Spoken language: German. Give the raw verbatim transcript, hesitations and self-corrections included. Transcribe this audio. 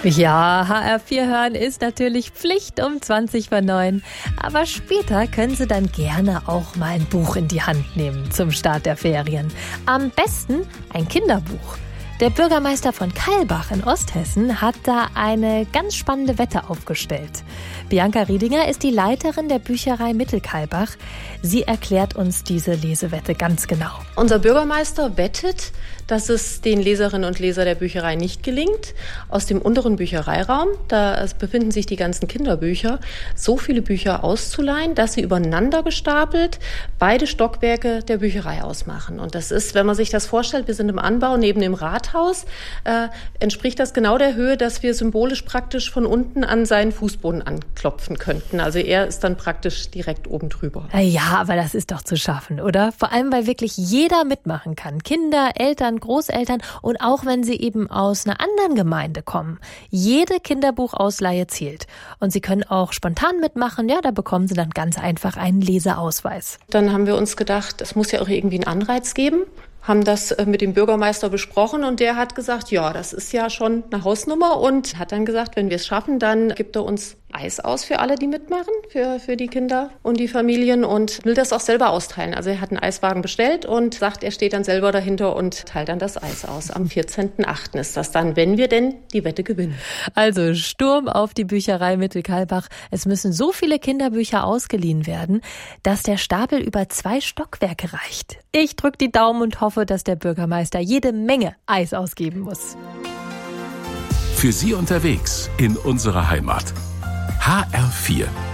Ja, H R vier hören ist natürlich Pflicht um zwanzig vor neun. Aber später können Sie dann gerne auch mal ein Buch in die Hand nehmen zum Start der Ferien. Am besten ein Kinderbuch. Der Bürgermeister von Keilbach in Osthessen hat da eine ganz spannende Wette aufgestellt. Bianca Riedinger ist die Leiterin der Bücherei Mittelkeilbach. Sie erklärt uns diese Lesewette ganz genau. Unser Bürgermeister wettet, dass es den Leserinnen und Lesern der Bücherei nicht gelingt, aus dem unteren Büchereiraum, da befinden sich die ganzen Kinderbücher, so viele Bücher auszuleihen, dass sie übereinander gestapelt beide Stockwerke der Bücherei ausmachen. Und das ist, wenn man sich das vorstellt, wir sind im Anbau neben dem Rathaus, äh, entspricht das genau der Höhe, dass wir symbolisch praktisch von unten an seinen Fußboden anklopfen könnten. Also er ist dann praktisch direkt oben drüber. Ja, aber das ist doch zu schaffen, oder? Vor allem, weil wirklich jeder mitmachen kann. Kinder, Eltern, Großeltern und auch wenn sie eben aus einer anderen Gemeinde kommen. Jede Kinderbuchausleihe zählt. Und Sie können auch spontan mitmachen. Ja, da bekommen Sie dann ganz einfach einen Leseausweis. Dann haben wir uns gedacht, es muss ja auch irgendwie einen Anreiz geben. Haben das mit dem Bürgermeister besprochen und der hat gesagt, ja, das ist ja schon eine Hausnummer und hat dann gesagt, wenn wir es schaffen, dann gibt er uns Eis aus für alle, die mitmachen, für, für die Kinder und die Familien und will das auch selber austeilen. Also er hat einen Eiswagen bestellt und sagt, er steht dann selber dahinter und teilt dann das Eis aus. Am vierzehnten achten ist das dann, wenn wir denn die Wette gewinnen. Also Sturm auf die Bücherei Mittelkeilbach. Es müssen so viele Kinderbücher ausgeliehen werden, dass der Stapel über zwei Stockwerke reicht. Ich drücke die Daumen und hoffe, dass der Bürgermeister jede Menge Eis ausgeben muss. Für Sie unterwegs in unserer Heimat. H R vier